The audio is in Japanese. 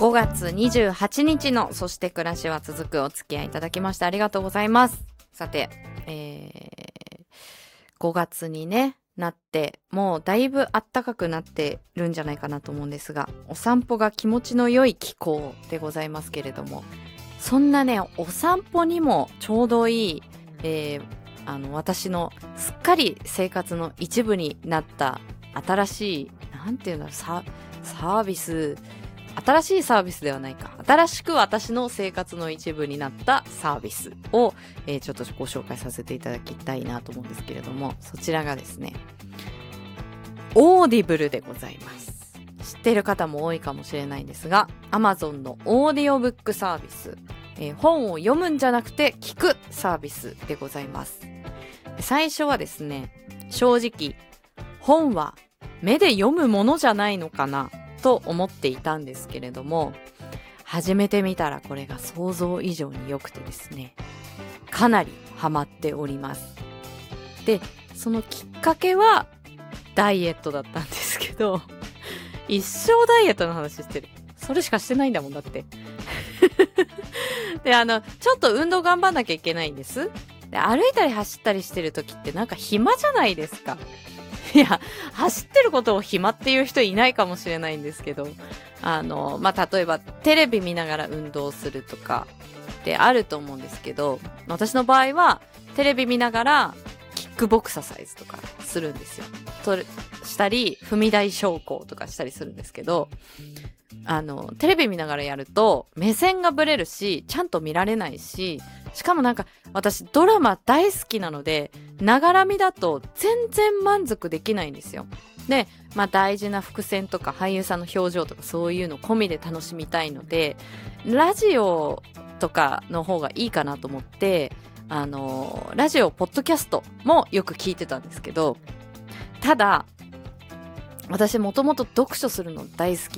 5月28日のそして暮らしは続くお付き合いいただきましてありがとうございます。さて、5月にねなってもうだいぶ暖かくなってるんじゃないかなと思うんですが、お散歩が気持ちの良い気候でございますけれども、そんなねお散歩にもちょうどいい、私のすっかり生活の一部になった新しいなんていうんだろうサービス、新しいサービスではないか、新しく私の生活の一部になったサービスを、ちょっとご紹介させていただきたいなと思うんですけれども、そちらがですねオーディブルでございます。知っている方も多いかもしれないんですが、 Amazon のオーディオブックサービス、本を読むんじゃなくて聞くサービスでございます。最初はですね、正直本は目で読むものじゃないのかなと思っていたんですけれども、始めてみたらこれが想像以上に良くてですね、かなりハマっております。で、そのきっかけはダイエットだったんですけど、一生ダイエットの話してる。それしかしてないんだもんだってで、ちょっと運動頑張んなきゃいけないんです。で、歩いたり走ったりしてる時ってなんか暇じゃないですか。いや、走ってることを暇っていう人いないかもしれないんですけど、例えばテレビ見ながら運動するとかってあると思うんですけど、私の場合はテレビ見ながらキックボクササイズとかするんですよ。したり、踏み台昇降とかしたりするんですけど、テレビ見ながらやると目線がブレるし、ちゃんと見られないし、しかもなんか私ドラマ大好きなので、ながら見だと全然満足できないんですよ。で、大事な伏線とか俳優さんの表情とかそういうの込みで楽しみたいので、ラジオとかの方がいいかなと思って、ラジオポッドキャストもよく聞いてたんですけど、ただ私もともと読書するの大好き